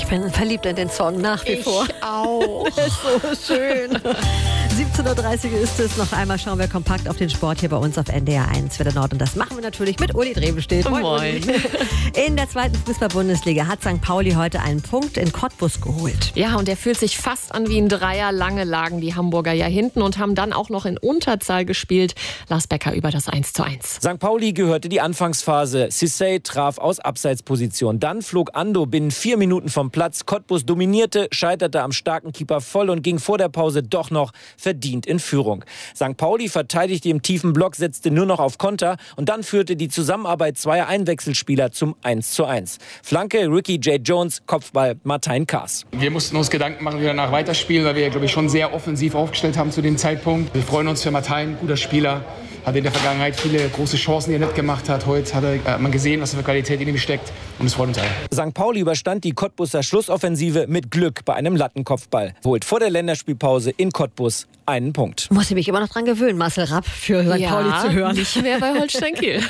Ich bin verliebt in den Song nach wie vor. Ich auch. So schön. 17.30 Uhr ist es. Noch einmal schauen wir kompakt auf den Sport hier bei uns auf NDR 1 Welle Nord. Und das machen wir natürlich mit Uli Drewestedt. Moin. Uli. In der zweiten Fußball-Bundesliga hat St. Pauli heute einen Punkt in Cottbus geholt. Ja, und der fühlt sich fast an wie ein Dreier. Lange lagen die Hamburger ja hinten und haben dann auch noch in Unterzahl gespielt. Lars Becker über das 1:1. St. Pauli gehörte die Anfangsphase. Cissé traf aus Abseitsposition. Dann flog Ando binnen 4 Minuten vom Platz. Cottbus dominierte, scheiterte am starken Keeper voll und ging vor der Pause doch noch verdient in Führung. St. Pauli verteidigte im tiefen Block, setzte nur noch auf Konter und dann führte die Zusammenarbeit zweier Einwechselspieler zum 1:1. Flanke Ricky J. Jones, Kopfball Martijn Kaas. Wir mussten uns Gedanken machen, wie wir danach weiterspielen, weil wir, glaube ich, schon sehr offensiv aufgestellt haben zu dem Zeitpunkt. Wir freuen uns für Martijn, guter Spieler. Hat in der Vergangenheit viele große Chancen, die er nicht gemacht hat. Heute hat man gesehen, was für Qualität in ihm steckt. Und es freut uns alle. St. Pauli überstand die Cottbuser Schlussoffensive mit Glück bei einem Lattenkopfball. Holt vor der Länderspielpause in Cottbus einen Punkt. Muss ich mich immer noch dran gewöhnen, Marcel Rapp für St. Pauli zu hören. Nicht mehr bei Holstein Kiel.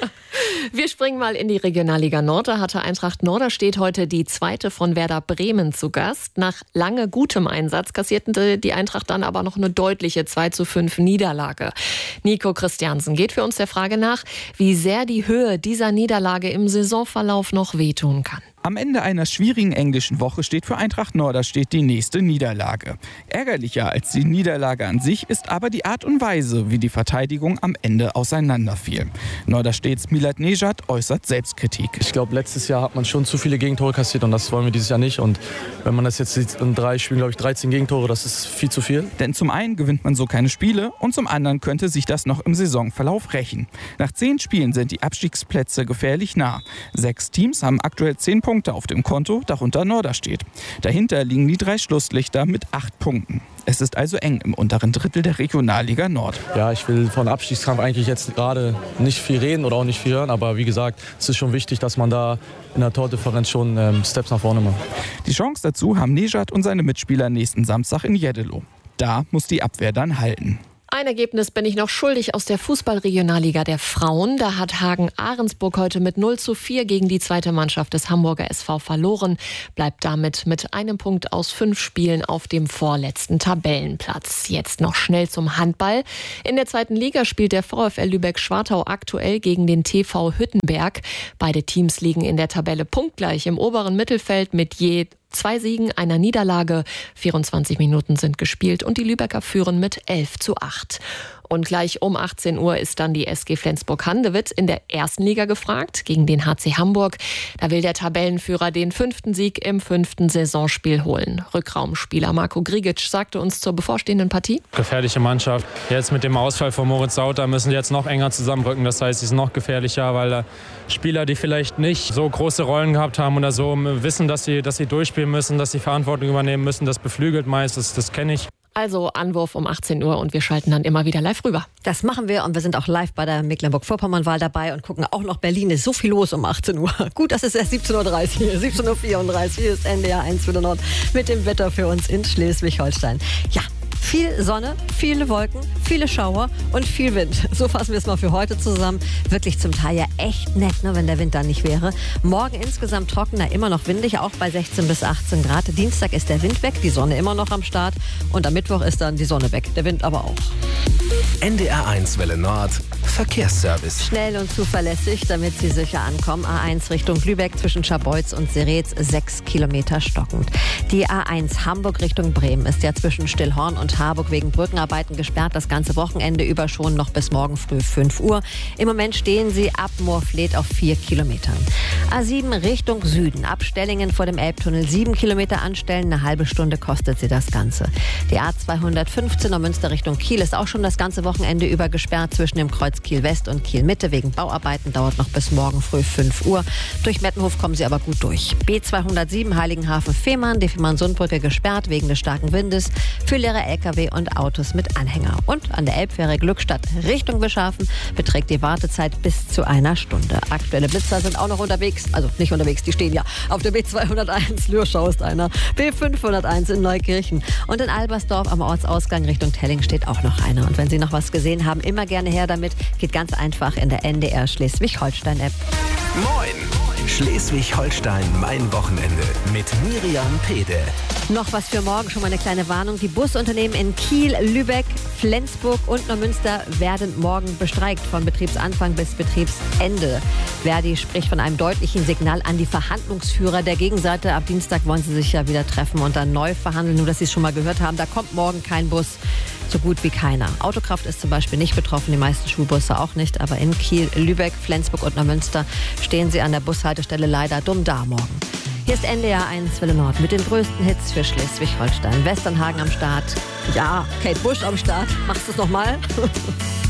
Wir springen mal in die Regionalliga Nord. Da hatte Eintracht Norderstedt heute die zweite von Werder Bremen zu Gast. Nach lange gutem Einsatz kassierten die Eintracht dann aber noch eine deutliche 2:5 Niederlage. Nico Christiansen geht für uns der Frage nach, wie sehr die Höhe dieser Niederlage im Saisonverlauf noch wehtun kann. Am Ende einer schwierigen englischen Woche steht für Eintracht Norderstedt die nächste Niederlage. Ärgerlicher als die Niederlage an sich ist aber die Art und Weise, wie die Verteidigung am Ende auseinanderfiel. Norderstedts Milad Nejad äußert Selbstkritik. Ich glaube, letztes Jahr hat man schon zu viele Gegentore kassiert und das wollen wir dieses Jahr nicht. Und wenn man das jetzt sieht, in 3 Spielen, glaube ich, 13 Gegentore, das ist viel zu viel. Denn zum einen gewinnt man so keine Spiele und zum anderen könnte sich das noch im Saisonverlauf rächen. Nach 10 Spielen sind die Abstiegsplätze gefährlich nah. 6 Teams haben aktuell 10 Punkte auf dem Konto, darunter Norderstedt. Dahinter liegen die 3 Schlusslichter mit 8 Punkten. Es ist also eng im unteren Drittel der Regionalliga Nord. Ja, ich will von Abstiegskampf eigentlich jetzt gerade nicht viel reden oder auch nicht viel hören. Aber wie gesagt, es ist schon wichtig, dass man da in der Tordifferenz schon Steps nach vorne macht. Die Chance dazu haben Nejad und seine Mitspieler nächsten Samstag in Jeddelo. Da muss die Abwehr dann halten. Ein Ergebnis bin ich noch schuldig aus der Fußball-Regionalliga der Frauen. Da hat Hagen-Ahrensburg heute mit 0:4 gegen die zweite Mannschaft des Hamburger SV verloren. Bleibt damit mit einem Punkt aus 5 Spielen auf dem vorletzten Tabellenplatz. Jetzt noch schnell zum Handball. In der zweiten Liga spielt der VfL Lübeck-Schwartau aktuell gegen den TV Hüttenberg. Beide Teams liegen in der Tabelle punktgleich im oberen Mittelfeld mit je 2 Siegen, einer Niederlage. 24 Minuten sind gespielt und die Lübecker führen mit 11:8. Und gleich um 18 Uhr ist dann die SG Flensburg-Handewitt in der ersten Liga gefragt gegen den HC Hamburg. Da will der Tabellenführer den 5. Sieg im 5. Saisonspiel holen. Rückraumspieler Marco Grigic sagte uns zur bevorstehenden Partie: Gefährliche Mannschaft. Jetzt mit dem Ausfall von Moritz Sauter müssen die jetzt noch enger zusammenrücken. Das heißt, sie sind noch gefährlicher, weil Spieler, die vielleicht nicht so große Rollen gehabt haben oder so, wissen, dass sie durchspielen müssen, dass sie Verantwortung übernehmen müssen. Das beflügelt meist, das kenne ich. Also Anwurf um 18 Uhr und wir schalten dann immer wieder live rüber. Das machen wir und wir sind auch live bei der Mecklenburg-Vorpommern-Wahl dabei und gucken auch noch Berlin. Ist so viel los um 18 Uhr. Gut, das ist erst 17.30 Uhr. 17.34 Uhr. Hier ist NDR 1 Welle Nord mit dem Wetter für uns in Schleswig-Holstein. Ja. Viel Sonne, viele Wolken, viele Schauer und viel Wind. So fassen wir es mal für heute zusammen. Wirklich zum Teil ja echt nett, ne, wenn der Wind da nicht wäre. Morgen insgesamt trockener, immer noch windig, auch bei 16 bis 18 Grad. Dienstag ist der Wind weg, die Sonne immer noch am Start. Und am Mittwoch ist dann die Sonne weg, der Wind aber auch. NDR 1 Welle Nord, Verkehrsservice. Schnell und zuverlässig, damit Sie sicher ankommen. A1 Richtung Lübeck zwischen Scharbeutz und Seretz 6 Kilometer stockend. Die A1 Hamburg Richtung Bremen ist ja zwischen Stillhorn und Harburg wegen Brückenarbeiten gesperrt. Das ganze Wochenende über schon noch bis morgen früh 5 Uhr. Im Moment stehen sie ab Moorfleet auf 4 Kilometern. A7 Richtung Süden. Ab Stellingen vor dem Elbtunnel 7 Kilometer anstellen. Eine halbe Stunde kostet sie das Ganze. Die A215 Münster Richtung Kiel ist auch schon das ganze Wochenende über gesperrt zwischen dem Kreuz Kiel West und Kiel Mitte wegen Bauarbeiten. Dauert noch bis morgen früh 5 Uhr. Durch Mettenhof kommen sie aber gut durch. B207 Heiligenhafen-Fehmarn. Die Fehmarn-Sundbrücke gesperrt wegen des starken Windes. Für leere LKW und Autos mit Anhänger. Und an der Elbfähre Glückstadt Richtung Bischhafen beträgt die Wartezeit bis zu 1 Stunde. Aktuelle Blitzer sind auch noch unterwegs. Also nicht unterwegs, die stehen ja. Auf der B201 Lürschau ist einer. B501 in Neukirchen. Und in Albersdorf am Ortsausgang Richtung Telling steht auch noch einer. Und wenn Sie noch was gesehen haben, immer gerne her damit. Geht ganz einfach in der NDR Schleswig-Holstein-App. Moin! Schleswig-Holstein, mein Wochenende mit Miriam Pede. Noch was für morgen, schon mal eine kleine Warnung. Die Busunternehmen in Kiel, Lübeck, Flensburg und Neumünster werden morgen bestreikt, von Betriebsanfang bis Betriebsende. Verdi spricht von einem deutlichen Signal an die Verhandlungsführer der Gegenseite. Ab Dienstag wollen sie sich ja wieder treffen und dann neu verhandeln. Nur, dass Sie es schon mal gehört haben, da kommt morgen kein Bus. So gut wie keiner. Autokraft ist zum Beispiel nicht betroffen, die meisten Schulbusse auch nicht. Aber in Kiel, Lübeck, Flensburg und Neumünster stehen sie an der Bushaltestelle leider dumm da morgen. Hier ist NDR 1 Welle Nord mit den größten Hits für Schleswig-Holstein. Westernhagen am Start. Ja, Kate Bush am Start. Machst du es nochmal?